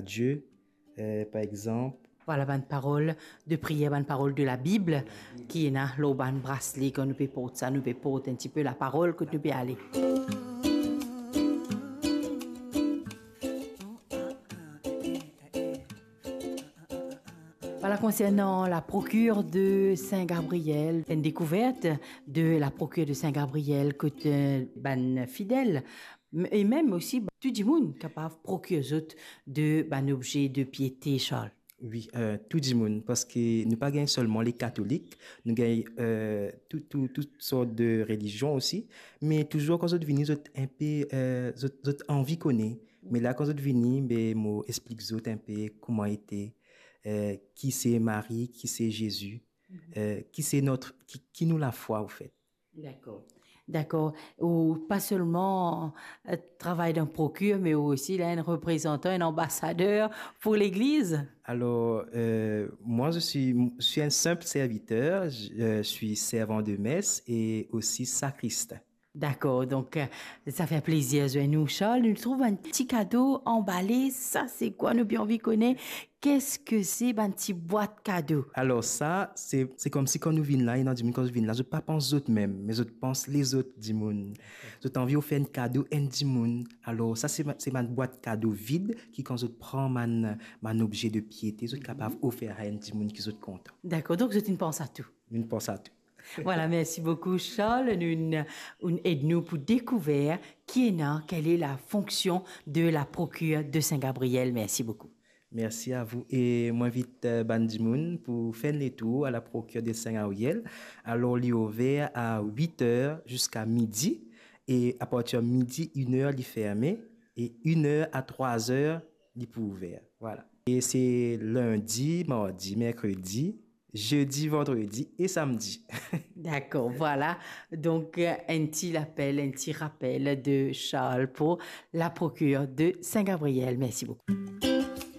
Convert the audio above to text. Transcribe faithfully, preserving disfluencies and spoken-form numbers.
Dieu, euh, par exemple. Voilà, bonne parole de prière, bonne parole de la Bible, qui est là, le bon bracelet, qu'on nous peut porter ça, nous peut porter un petit peu la parole que nous peut aller. Voilà, concernant la procure de Saint-Gabriel, une découverte de la procure de Saint-Gabriel que tu ban fidèle, et même aussi tout le monde capable de procurer de ban objet de piété, Charles. Oui, euh, tout le monde, parce que nous pas gagnons seulement les catholiques, nous gagnons euh, tout, tout, toutes sortes de religions aussi, mais toujours quand vous venez, vous êtes un peu, euh, vous êtes- vous êtes envie connaître, mais là quand vous venez, ben, moi explique vous un peu comment était, euh, qui c'est Marie, qui c'est Jésus, euh, qui c'est notre, qui, qui nous la foi au fait. D'accord. D'accord. Ou pas seulement euh, travail d'un procure, mais aussi là, un représentant, un ambassadeur pour l'Église. Alors, euh, moi, je suis, je suis un simple serviteur, je, euh, je suis servant de messe et aussi sacriste. D'accord, donc euh, ça fait plaisir, je nous, Charles. Nous trouvons un petit cadeau emballé. Ça, c'est quoi? Nous bien envie de connaître. Qu'est-ce que c'est, ben, petit boîte cadeau? Alors ça, c'est, c'est comme si quand nous venons là, et non, quand nous venons là, je pas pense autres même, mais je pense les autres du monde. Je t'envie de faire un cadeau, un du monde. Alors ça, c'est ma, c'est ma boîte cadeau vide, qui quand je prends man, man objet de piété, je suis capable d'offrir à un du monde qui est content. D'accord, donc je ne pense à tout. Je pense à tout. Voilà, merci beaucoup, Charles. Nous, nous aide-nous pour découvrir qui est là, quelle est la fonction de la procure de Saint-Gabriel. Merci beaucoup. Merci à vous. Et moi, vite, euh, Bandimoun, pour faire les tours à la procure de Saint-Gabriel. Alors, il est ouvert à huit heures jusqu'à midi. Et à partir de midi, une heure, il est fermé. Et une heure à trois heures, il est ouvert. Voilà. Et c'est lundi, mardi, mercredi, jeudi, vendredi et samedi. D'accord, voilà. Donc, un petit appel, un petit rappel de Charles pour la procure de Saint-Gabriel. Merci beaucoup.